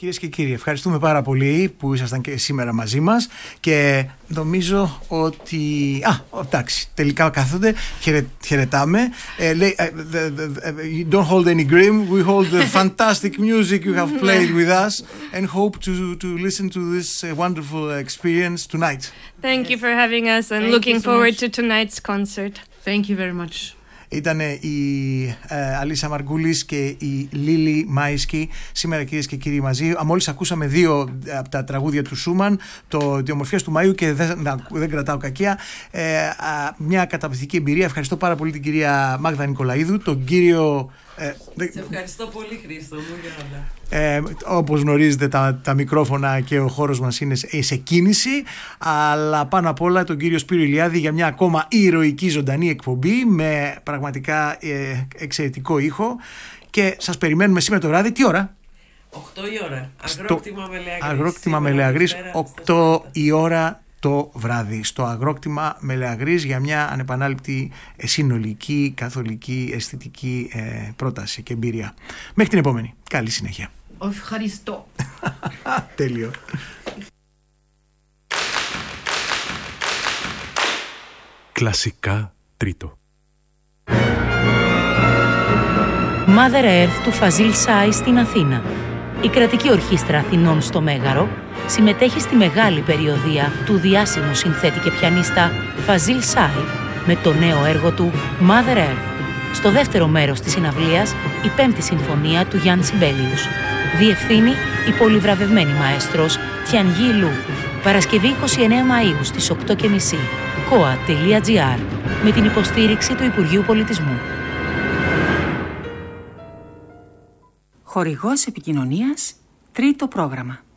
Κυρίες και κύριοι, ευχαριστούμε πάρα πολύ που ήσασταν και σήμερα μαζί μας και νομίζω ότι... εντάξει, τελικά κάθονται, χαιρετάμε. Don't hold any grim, we hold the fantastic music you have played with us and hope to listen to this wonderful experience tonight. Thank you for having us and looking forward to tonight's concert. Thank you very much. Ήταν η Αλίσσα Μαργκούλης και η Λίλη Μάισκι σήμερα, κυρίες και κύριοι, μαζί. Μόλις ακούσαμε 2 από τα τραγούδια του Σούμαν, «Die Ομορφιές του Μαΐου» και δεν κρατάω κακία. Μια καταπληκτική εμπειρία. Ευχαριστώ πάρα πολύ την κυρία Μάγδα Νικολαίδου, τον κύριο... Σε ευχαριστώ πολύ, Χρήστο μου, για όλα. Όπως γνωρίζετε, τα μικρόφωνα και ο χώρος μας είναι σε κίνηση, αλλά πάνω απ' όλα τον κύριο Σπύρο Ηλιάδη για μια ακόμα ηρωική ζωντανή εκπομπή με πραγματικά εξαιρετικό ήχο, και σας περιμένουμε σήμερα το βράδυ. Τι ώρα? 8 η ώρα. Αγρόκτημα Μελεαγρής, 8 η ώρα το βράδυ, στο Αγρόκτημα Μελεαγρής, για μια ανεπανάληπτη συνολική, καθολική, αισθητική πρόταση και εμπειρία. Μέχρι την επόμενη. Καλή συνέχεια. Ευχαριστώ. Τέλειο. Κλασικά τρίτο. Mother Earth του Φαζίλ Σάι στην Αθήνα. Η Κρατική Ορχήστρα Αθηνών στο Μέγαρο συμμετέχει στη μεγάλη περιοδεία του διάσημου συνθέτη και πιανίστα Φαζίλ Σάι με το νέο έργο του Mother Earth. Στο δεύτερο μέρος της συναυλίας, η 5η συμφωνία του Γιάνν Σιμπέλιους. Διευθύνει η πολυβραβευμένη μαέστρος Τιανγί Λου. Παρασκευή 29 Μαΐου στις 8:30. koa.gr με την υποστήριξη του Υπουργείου Πολιτισμού. Χορηγός επικοινωνίας, τρίτο πρόγραμμα.